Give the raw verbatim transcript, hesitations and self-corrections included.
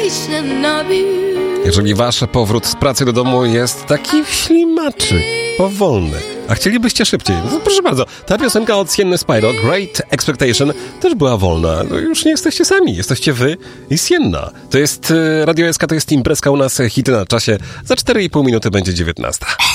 Jeżeli wasz powrót z pracy do domu jest taki ślimaczy, powolny, a chcielibyście szybciej, no to proszę bardzo, ta piosenka od Sienny Spyro, Great Expectation, też była wolna. No już nie jesteście sami, jesteście wy i Sienna. To jest Radio S K, to jest imprezka u nas, hity na czasie. Za cztery i pół minuty będzie dziewiętnasta.